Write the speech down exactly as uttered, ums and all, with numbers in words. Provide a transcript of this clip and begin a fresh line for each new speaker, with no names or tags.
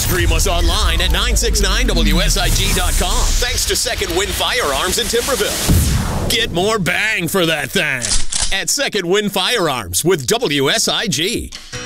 Stream us online at nine six nine W S I G dot com. Thanks to Second Wind Firearms in Timberville. Get more bang for that thing at Second Wind Firearms with W S I G.